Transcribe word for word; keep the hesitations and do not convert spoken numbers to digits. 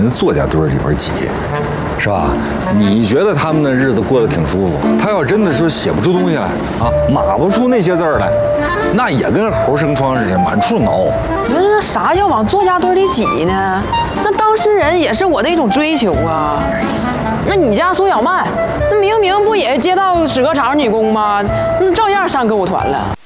人作家堆里边挤，是吧？你觉得他们的日子过得挺舒服，他要真的就写不出东西来啊，码不出那些字儿来，那也跟猴生疮似的，满处挠。 那啥叫往作家堆里挤呢？那当事人也是我的一种追求啊。那你家苏小曼，那明明不也街道纸壳厂女工吗？那照样上歌舞团了。